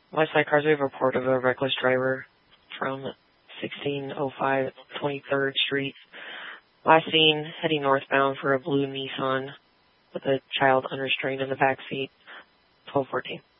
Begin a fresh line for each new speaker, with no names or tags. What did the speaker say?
West Side Cars, we have a report of a reckless driver from 1605 23rd Street. Last seen heading northbound for a blue Nissan with a child unrestrained in the back seat, 1214.